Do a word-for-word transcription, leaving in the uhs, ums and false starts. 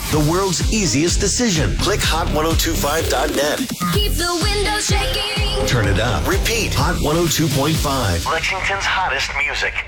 the world's easiest decision. Click hot ten twenty-five dot net. Keep the windows shaking. Turn it up. Repeat. Hot one oh two point five. Lexington's hottest music.